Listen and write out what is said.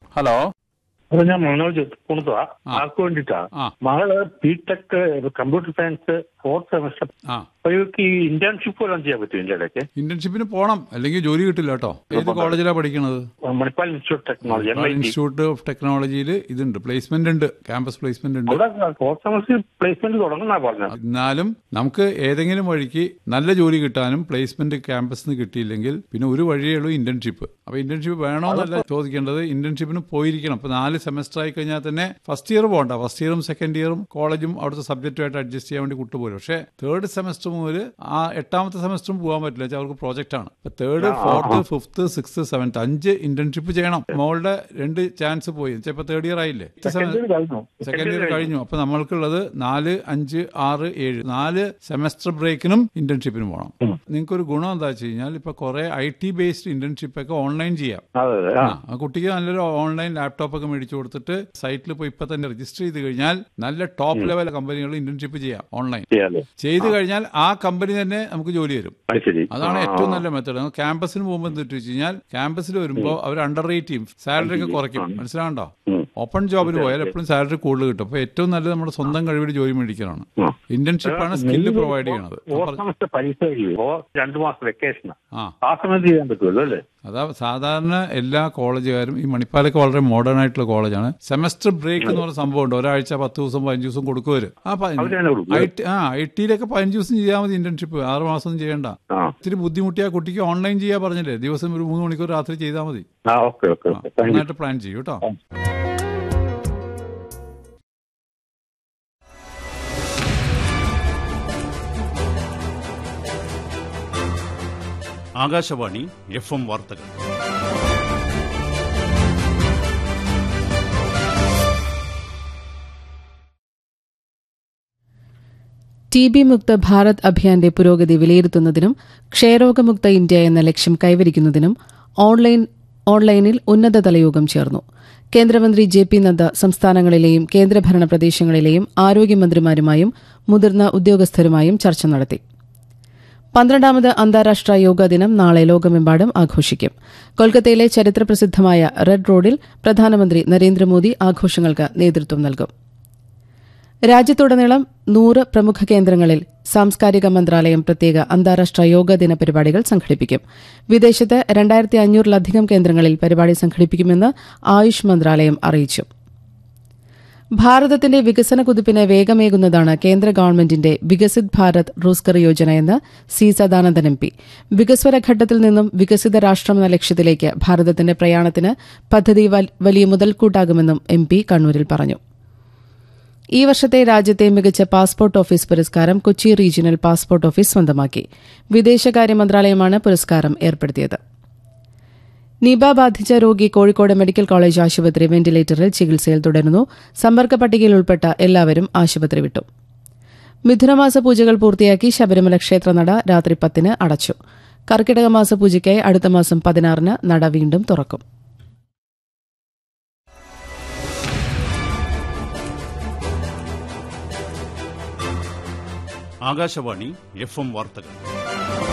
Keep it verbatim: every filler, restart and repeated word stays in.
Hello, അത് ഞാൻ മനോജ് കുണുത്തുവാ. ആർക്ക് വേണ്ടിട്ടാ? മകള് BTech computer science fourth semester. അപ്പൊ ഇവർക്ക് ഈ ഇന്റേൺഷിപ്പ് എല്ലാം ചെയ്യാൻ പറ്റും ഇതിന്റെ ഇടയ്ക്ക്? ഇന്റേൺഷിപ്പിന് പോകണം, അല്ലെങ്കിൽ ജോലി കിട്ടില്ല കേട്ടോ. ഏത് കോളേജിലാണ് പഠിക്കുന്നത്? Manipal institute technology. Institute of ടെക്നോളജിയിൽ ഇതുണ്ട്, പ്ലേസ്മെന്റ് ഉണ്ട്, ക്യാമ്പസ് പ്ലേസ്മെന്റ് ഉണ്ട്. ഫോർത്ത് സെമസ്റ്റർ പ്ലേസ്മെന്റ് തുടങ്ങുന്ന പറഞ്ഞത്. എന്നാലും നമുക്ക് ഏതെങ്കിലും വഴിക്ക് നല്ല ജോലി കിട്ടാനും പ്ലേസ്മെന്റ് ക്യാമ്പസിന് കിട്ടിയില്ലെങ്കിൽ പിന്നെ ഒരു വഴിയേ ഉള്ളൂ, ഇന്റേൺഷിപ്പ്. അപ്പൊ ഇന്റേൺഷിപ്പ് വേണോന്നല്ല ചോദിക്കേണ്ടത്, ഇന്റേൺഷിപ്പിന് പോയിരിക്കണം. അപ്പൊ നാല് സെമസ്റ്റർ ആയി കഴിഞ്ഞാൽ തന്നെ ഫസ്റ്റ് ഇയർ പോകണ്ട, ഫസ്റ്റ് ഇയറും സെക്കൻഡ് ഇയറും കോളേജും അവിടുത്തെ സബ്ജക്റ്റുമായിട്ട് അഡ്ജസ്റ്റ് ചെയ്യാൻ വേണ്ടി കുട്ടുപോലും. പക്ഷേ തേർഡ് സെമസ്റ്റർ മുതൽ ആ എട്ടാമത്തെ സെമസ്റ്ററും പോകാൻ പറ്റില്ല, വെച്ചാൽ അവർക്ക് പ്രോജക്റ്റ് ആണ്. അപ്പൊ third, fourth, fifth, sixth, seventh അഞ്ച് ഇന്റേൺഷിപ്പ് ചെയ്യണം. മോളുടെ രണ്ട് ചാൻസ് പോയി, ഇപ്പൊ തേർഡ് ഇയർ ആയില്ലേ, സെക്കൻഡ് ഇയർ കഴിഞ്ഞു. അപ്പൊ നമ്മൾക്കുള്ളത് നാല്, അഞ്ച്, ആറ്, ഏഴ് നാല് സെമസ്റ്റർ ബ്രേക്കിനും ഇന്റേൺഷിപ്പിനും പോകണം. നിങ്ങൾക്ക് ഒരു ഗുണം എന്താ വെച്ച് കഴിഞ്ഞാൽ ഇപ്പൊ കുറെ ഐ ടി ബേസ്ഡ് ഇന്റേൺഷിപ്പ് ഒക്കെ ഓൺലൈൻ ചെയ്യാം. ആ കുട്ടിക്ക് നല്ലൊരു ഓൺലൈൻ ലാപ്ടോപ്പ് ഒക്കെ മേടിച്ചു കൊടുത്തിട്ട് സൈറ്റിൽ പോയി ഇപ്പൊ തന്നെ രജിസ്റ്റർ ചെയ്ത് കഴിഞ്ഞാൽ നല്ല ടോപ്പ് ലെവൽ കമ്പനികൾ ഇന്റേൺഷിപ്പ് ചെയ്യാം ഓൺലൈൻ. ചെയ്ത് കഴിഞ്ഞാൽ ആ കമ്പനി തന്നെ നമുക്ക് ജോലി തരും. അതാണ് ഏറ്റവും നല്ല മെത്തേഡ്. ക്യാമ്പസിന് പോകുമ്പോൾ എന്തിട്ട് വെച്ച് കഴിഞ്ഞാൽ ക്യാമ്പസിൽ വരുമ്പോൾ അവർ അണ്ടർ റേറ്റ് ചെയ്യും, സാലറി ഒക്കെ കുറയ്ക്കും. മനസ്സിലാകണ്ടോ? ഓപ്പൺ ജോബിന് പോയാൽ എപ്പോഴും സാലറി കൂടുതൽ കിട്ടും. അപ്പൊ ഏറ്റവും നല്ലത് നമ്മുടെ സ്വന്തം കഴിവിൽ ജോലി മേടിക്കാനാണ്. ഇന്റേൺഷിപ്പാണ് സ്കില്ല് പ്രൊവൈഡ് ചെയ്യണത്. അതാ സാധാരണ എല്ലാ കോളേജുകാരും, ഈ മണിപ്പാലൊക്കെ വളരെ മോഡേൺ ആയിട്ടുള്ള കോളേജാണ്. സെമസ്റ്റർ ബ്രേക്ക് എന്ന് പറഞ്ഞ സംഭവം ഉണ്ട്, ഒരാഴ്ച പത്ത് ദിവസം പതിനഞ്ച് ദിവസം കൊടുക്കുവര്. ആ ഐ ടിയിലൊക്കെ പതിനഞ്ച് ദിവസം ചെയ്യാൻ മതി ഇന്റേൺഷിപ്പ്, ആറ് മാസം ചെയ്യണ്ട. ഇത്തിരി ബുദ്ധിമുട്ടിയ കുട്ടിക്ക് ഓൺലൈൻ ചെയ്യാൻ പറഞ്ഞില്ലേ, ദിവസം ഒരു മൂന്ന് മണിക്കൂർ രാത്രി ചെയ്താൽ മതി. നന്നായിട്ട് പ്ലാൻ ചെയ്യൂ കേട്ടോ. ആകാശവാണി എഫ് എം വാർത്തകൾ. ടി ബി മുക്ത ഭാരത് അഭിയാന്റെ പുരോഗതി വിലയിരുത്തുന്നതിനും ക്ഷയരോഗമുക്ത ഇന്ത്യ എന്ന ലക്ഷ്യം കൈവരിക്കുന്നതിനും ഓൺലൈൻ ഓൺലൈനിൽ ഉന്നതതല യോഗം ചേർന്നു. കേന്ദ്രമന്ത്രി ജെ പി നദ്ദ സംസ്ഥാനങ്ങളിലെയും കേന്ദ്രഭരണ പ്രദേശങ്ങളിലെയും ആരോഗ്യമന്ത്രിമാരുമായും മുതിർന്ന ഉദ്യോഗസ്ഥരുമായും ചർച്ച നടത്തി. പന്ത്രണ്ടാമത് അന്താരാഷ്ട്ര യോഗാ ദിനം നാളെ ലോകമെമ്പാടും ആഘോഷിക്കും. കൊൽക്കത്തയിലെ ചരിത്രപ്രസിദ്ധമായ റെഡ് റോഡിൽ പ്രധാനമന്ത്രി നരേന്ദ്രമോദി ആഘോഷങ്ങൾക്ക് നേതൃത്വം നൽകും. രാജ്യത്തുടനീളം നൂറ് പ്രമുഖ കേന്ദ്രങ്ങളിൽ സാംസ്കാരിക മന്ത്രാലയം പ്രത്യേക അന്താരാഷ്ട്ര യോഗാ ദിന പരിപാടികൾ സംഘടിപ്പിക്കും. വിദേശത്ത് രണ്ടായിരത്തി അഞ്ഞൂറിലധികം കേന്ദ്രങ്ങളിൽ പരിപാടി സംഘടിപ്പിക്കുമെന്ന് ആയുഷ് മന്ത്രാലയം അറിയിച്ചു. ഭാരതത്തിന്റെ വികസന കുതിപ്പിന് വേഗമേകുന്നതാണ് കേന്ദ്ര ഗവൺമെന്റിന്റെ വികസിത് ഭാരത് റോസ്ഗർ യോജന എന്ന് സി സദാനന്ദൻ എം പി. വികസ്വര ഘട്ടത്തിൽ നിന്നും വികസിത രാഷ്ട്രമെന്ന ലക്ഷ്യത്തിലേക്ക് ഭാരതത്തിന്റെ പ്രയാണത്തിന് പദ്ധതി വലിയ മുതൽക്കൂട്ടാകുമെന്നും എം പി കണ്ണൂരിൽ പറഞ്ഞു. ഈ വർഷത്തെ രാജ്യത്തെ മികച്ച പാസ്പോർട്ട് ഓഫീസ് പുരസ്കാരം കൊച്ചി റീജിയണൽ പാസ്പോർട്ട് ഓഫീസ് സ്വന്തമാക്കി. വിദേശകാര്യ മന്ത്രാലയമാണ് പുരസ്കാരം ഏർപ്പെടുത്തിയത്. നിപ ബാധിച്ച രോഗി കോഴിക്കോട് മെഡിക്കൽ കോളേജ് ആശുപത്രി വെന്റിലേറ്ററിൽ ചികിത്സയിൽ തുടരുന്നു. സമ്പർക്ക പട്ടികയിൽ ഉൾപ്പെട്ട എല്ലാവരും ആശുപത്രി വിട്ടു. മിഥുനമാസ പൂജകൾ പൂർത്തിയാക്കി ശബരിമല ക്ഷേത്രനട രാത്രി പത്തിന് അടച്ചു. കർക്കിടക മാസ പൂജയ്ക്കായി അടുത്ത മാസം പതിനാറിന് നട വീണ്ടും തുറക്കും. ആകാശവാണി എഫ് എം വാർത്തകൾ.